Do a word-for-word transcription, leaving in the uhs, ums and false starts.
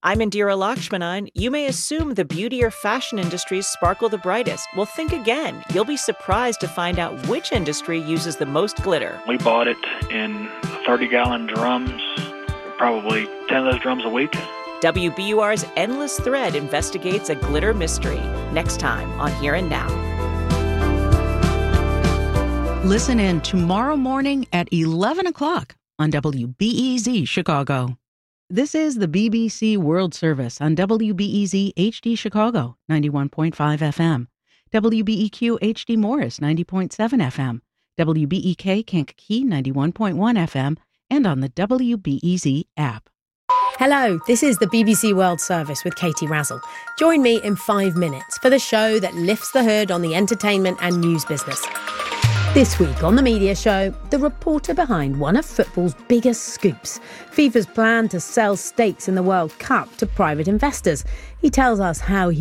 I'm Indira Lakshmanan. You may assume the beauty or fashion industries sparkle the brightest. Well, think again. You'll be surprised to find out which industry uses the most glitter. We bought it in thirty-gallon drums, probably ten of those drums a week. W B U R's Endless Thread investigates a glitter mystery. Next time on Here and Now. Listen in tomorrow morning at eleven o'clock on W B E Z Chicago. This is the B B C World Service on W B E Z H D Chicago, ninety-one point five F M, W B E Q H D Morris, ninety point seven F M, W B E K Kankakee, ninety-one point one F M, and on the W B E Z app. Hello, this is the B B C World Service with Katie Razzle. Join me in five minutes for the show that lifts the hood on the entertainment and news business. This week on The Media Show, the reporter behind one of football's biggest scoops, FIFA's plan to sell stakes in the World Cup to private investors. He tells us how he